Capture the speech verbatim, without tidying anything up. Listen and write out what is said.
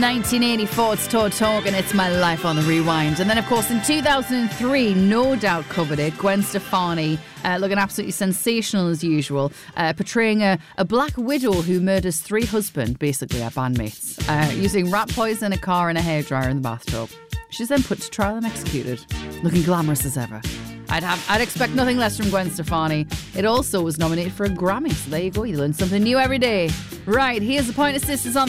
nineteen eighty-four, it's Todd Talk and It's My Life on the Rewind. And then, of course, in two thousand three, No Doubt covered it. Gwen Stefani, uh, looking absolutely sensational as usual, uh, portraying a, a black widow who murders three husbands, basically her bandmates, uh, using rat poison, a car and a hairdryer in the bathtub. She's then put to trial and executed, looking glamorous as ever. I'd have, I'd expect nothing less from Gwen Stefani. It also was nominated for a Grammy, so there you go, you learn something new every day. Right, here's the Pointer Sisters on the